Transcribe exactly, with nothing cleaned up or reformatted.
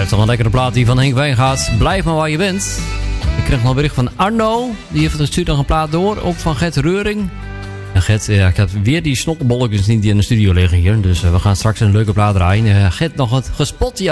blijft toch een lekkere plaat die van Henk Wijn gaat. Blijf maar waar je bent. Ik kreeg nog een bericht van Arno. Die heeft gestuurd nog een plaat door. Ook van Gert Reuring. En Gert, ja, ik heb weer die snottenbolletjes niet die in de studio liggen hier. Dus uh, we gaan straks een leuke plaat draaien. Uh, Gert, nog het gespot. Ja.